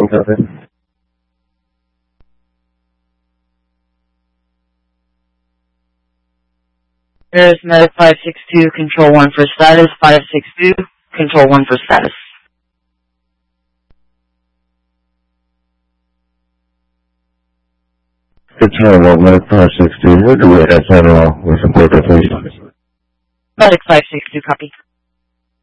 copy. There's Medic 562, Control 1 for status. 562, Control 1 for status. Control 1, Medic 562. Where do we have San with some paper, please? Medic 562, copy.